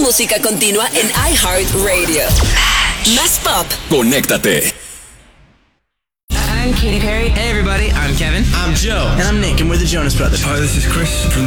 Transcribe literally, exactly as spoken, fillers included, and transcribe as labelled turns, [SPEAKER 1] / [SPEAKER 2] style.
[SPEAKER 1] música continua en iHeartRadio. Más pop.
[SPEAKER 2] Conéctate.
[SPEAKER 3] I'm Katy Perry.
[SPEAKER 4] Hey everybody, I'm Kevin.
[SPEAKER 5] I'm Joe.
[SPEAKER 6] And I'm Nick, and we're the Jonas Brothers.
[SPEAKER 7] Hi, this is Chris from